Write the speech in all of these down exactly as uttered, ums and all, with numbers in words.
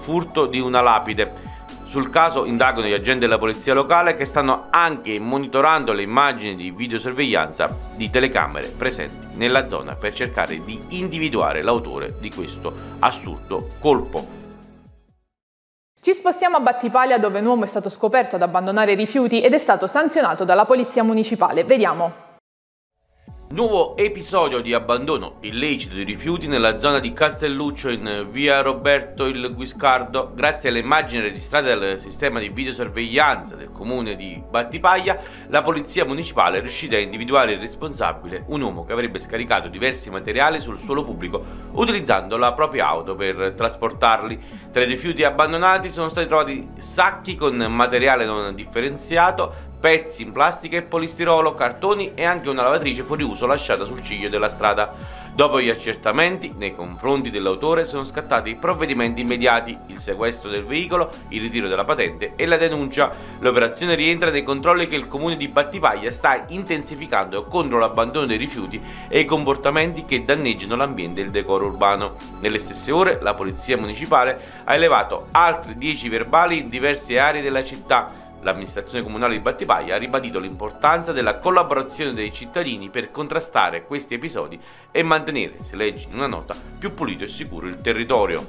furto di una lapide. Sul caso indagano gli agenti della polizia locale che stanno anche monitorando le immagini di videosorveglianza di telecamere presenti nella zona per cercare di individuare l'autore di questo assurdo colpo. Ci spostiamo a Battipaglia, dove un uomo è stato scoperto ad abbandonare rifiuti ed è stato sanzionato dalla polizia municipale. Vediamo. Nuovo episodio di abbandono illecito di rifiuti nella zona di Castelluccio in via Roberto il Guiscardo. Grazie alle immagini registrate dal sistema di videosorveglianza del comune di Battipaglia, la polizia municipale è riuscita a individuare il responsabile, un uomo che avrebbe scaricato diversi materiali sul suolo pubblico utilizzando la propria auto per trasportarli. Tra i rifiuti abbandonati sono stati trovati sacchi con materiale non differenziato, pezzi in plastica e polistirolo, cartoni e anche una lavatrice fuori uso lasciata sul ciglio della strada. Dopo gli accertamenti nei confronti dell'autore sono scattati provvedimenti immediati: il sequestro del veicolo, il ritiro della patente e la denuncia. L'operazione rientra nei controlli che il comune di Battipaglia sta intensificando contro l'abbandono dei rifiuti e i comportamenti che danneggiano l'ambiente e il decoro urbano. Nelle stesse ore la polizia municipale ha elevato altri dieci verbali in diverse aree della città. L'amministrazione comunale di Battipaglia ha ribadito l'importanza della collaborazione dei cittadini per contrastare questi episodi e mantenere, si legge in una nota, più pulito e sicuro il territorio.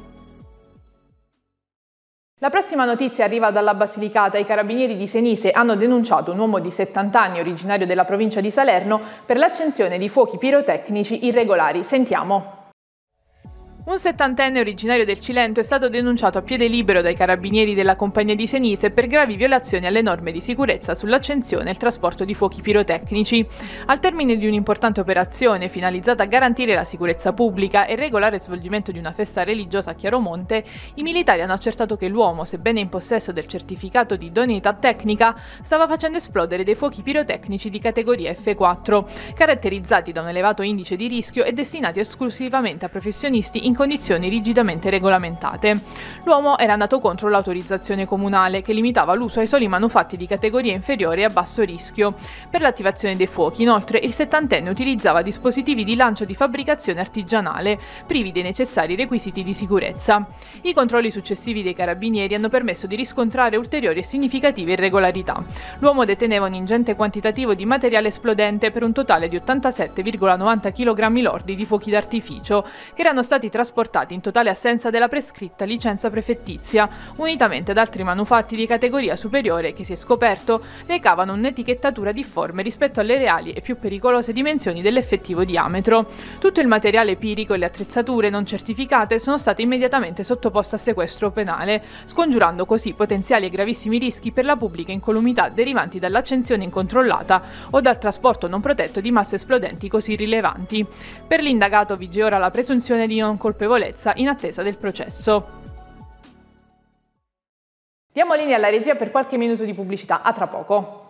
La prossima notizia arriva dalla Basilicata. I carabinieri di Senise hanno denunciato un uomo di settanta anni originario della provincia di Salerno per l'accensione di fuochi pirotecnici irregolari. Sentiamo. Un settantenne originario del Cilento è stato denunciato a piede libero dai carabinieri della compagnia di Senise per gravi violazioni alle norme di sicurezza sull'accensione e il trasporto di fuochi pirotecnici. Al termine di un'importante operazione finalizzata a garantire la sicurezza pubblica e il regolare svolgimento di una festa religiosa a Chiaromonte, i militari hanno accertato che l'uomo, sebbene in possesso del certificato di idoneità tecnica, stava facendo esplodere dei fuochi pirotecnici di categoria F quattro, caratterizzati da un elevato indice di rischio e destinati esclusivamente a professionisti in in condizioni rigidamente regolamentate. L'uomo era andato contro l'autorizzazione comunale che limitava l'uso ai soli manufatti di categoria inferiore e a basso rischio. Per l'attivazione dei fuochi, inoltre, il settantenne utilizzava dispositivi di lancio di fabbricazione artigianale, privi dei necessari requisiti di sicurezza. I controlli successivi dei carabinieri hanno permesso di riscontrare ulteriori e significative irregolarità. L'uomo deteneva un ingente quantitativo di materiale esplodente per un totale di ottantasette virgola novanta chilogrammi lordi di fuochi d'artificio, che erano stati trasportati in totale assenza della prescritta licenza prefettizia, unitamente ad altri manufatti di categoria superiore che, si è scoperto, recavano un'etichettatura difforme rispetto alle reali e più pericolose dimensioni dell'effettivo diametro. Tutto il materiale pirico e le attrezzature non certificate sono state immediatamente sottoposte a sequestro penale, scongiurando così potenziali e gravissimi rischi per la pubblica incolumità derivanti dall'accensione incontrollata o dal trasporto non protetto di masse esplodenti così rilevanti. Per l'indagato vige ora la presunzione di non colpevolezza in attesa del processo. Diamo linea alla regia per qualche minuto di pubblicità. A tra poco.